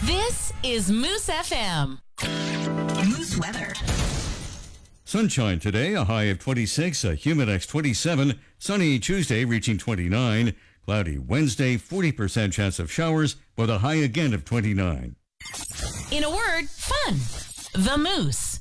This is Moose FM. Moose weather. Sunshine today, a high of 26, a Humidex 27. Sunny Tuesday reaching 29. Cloudy Wednesday, 40% chance of showers with a high again of 29. In a word, fun. The Moose.